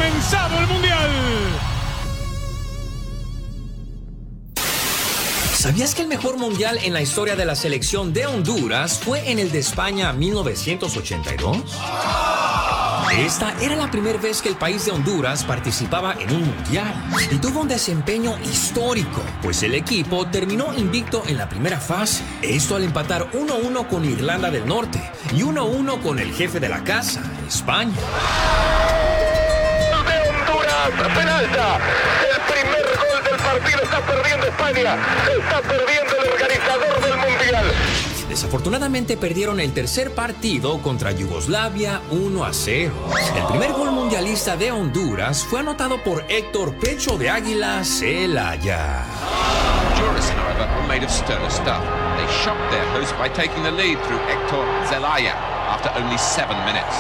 comenzado el Mundial. ¿Sabías que el mejor mundial en la historia de la selección de Honduras fue en el de España 1982? Esta era la primera vez que el país de Honduras participaba en un mundial y tuvo un desempeño histórico, pues el equipo terminó invicto en la primera fase. Esto al empatar 1-1 con Irlanda del Norte y 1-1 con el jefe de la casa, España. De Honduras, Peralta, el primer gol del partido, está perdiendo España, está perdiendo el organizador del mundial. Desafortunadamente perdieron el tercer partido contra Yugoslavia 1-0. El primer gol mundialista de Honduras fue anotado por Héctor Pecho de Águila Celaya. Honduras, however, were made of sterner stuff. They shocked their host by taking the lead through Héctor Zelaya after only 7 minutes.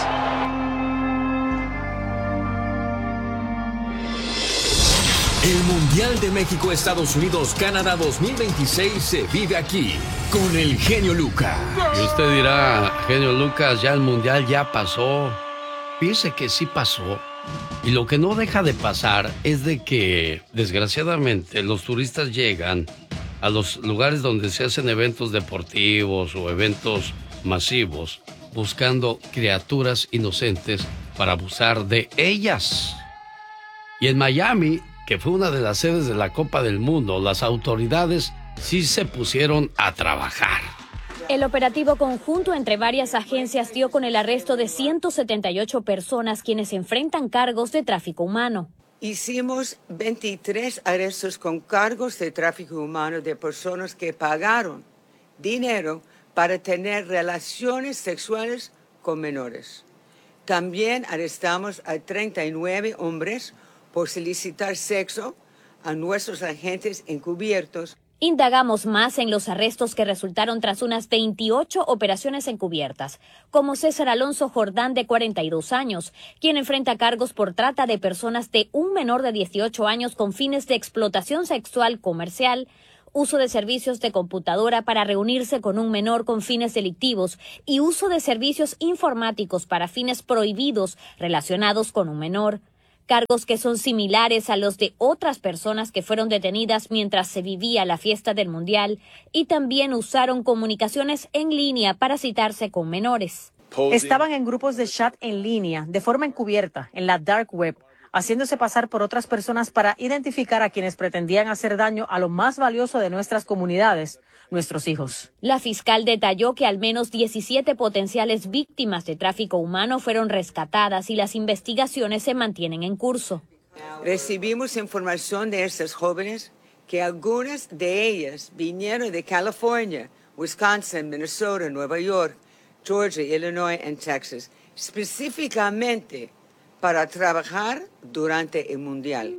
El Mundial de México, Estados Unidos, Canadá 2026 se vive aquí con el genio Lucas. Y usted dirá, genio Lucas, ya el Mundial ya pasó. Fíjese que sí pasó. Y lo que no deja de pasar es de que, desgraciadamente, los turistas llegan a los lugares donde se hacen eventos deportivos o eventos masivos, buscando criaturas inocentes para abusar de ellas. Y en Miami, que fue una de las sedes de la Copa del Mundo, las autoridades sí se pusieron a trabajar. El operativo conjunto entre varias agencias dio con el arresto de 178 personas quienes enfrentan cargos de tráfico humano. Hicimos 23 arrestos con cargos de tráfico humano de personas que pagaron dinero para tener relaciones sexuales con menores. También arrestamos a 39 hombres por solicitar sexo a nuestros agentes encubiertos. Indagamos más en los arrestos que resultaron tras unas 28 operaciones encubiertas, como César Alonso Jordán, de 42 años, quien enfrenta cargos por trata de personas de un menor de 18 años con fines de explotación sexual comercial, uso de servicios de computadora para reunirse con un menor con fines delictivos y uso de servicios informáticos para fines prohibidos relacionados con un menor. Cargos que son similares a los de otras personas que fueron detenidas mientras se vivía la fiesta del Mundial y también usaron comunicaciones en línea para citarse con menores. Estaban en grupos de chat en línea, de forma encubierta, en la dark web, haciéndose pasar por otras personas para identificar a quienes pretendían hacer daño a lo más valioso de nuestras comunidades, nuestros hijos. La fiscal detalló que al menos 17 potenciales víctimas de tráfico humano fueron rescatadas y las investigaciones se mantienen en curso. Recibimos información de estas jóvenes que algunas de ellas vinieron de California, Wisconsin, Minnesota, Nueva York, Georgia, Illinois y Texas, específicamente para trabajar durante el Mundial.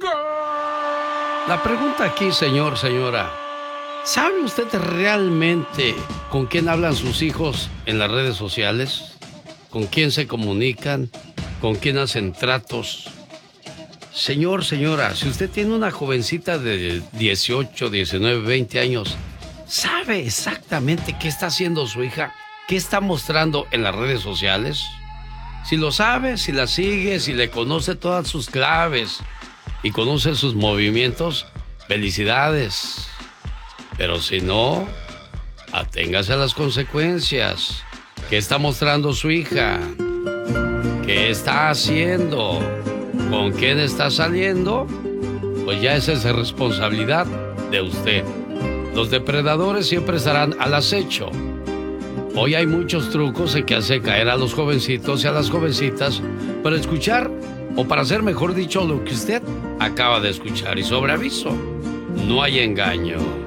La pregunta aquí, señora, ¿sabe usted realmente con quién hablan sus hijos en las redes sociales? ¿Con quién se comunican? ¿Con quién hacen tratos? Señora, si usted tiene una jovencita de 18, 19, 20 años, ¿sabe exactamente qué está haciendo su hija? ¿Qué está mostrando en las redes sociales? Si lo sabe, si la sigue, si le conoce todas sus claves y conoce sus movimientos, felicidades. Pero si no, aténgase a las consecuencias. ¿Qué está mostrando su hija? ¿Qué está haciendo? ¿Con quién está saliendo? Pues ya esa es responsabilidad de usted. Los depredadores siempre estarán al acecho. Hoy hay muchos trucos en que hace caer a los jovencitos y a las jovencitas para escuchar, o para hacer mejor dicho, lo que usted acaba de escuchar. Y sobre aviso, no hay engaño.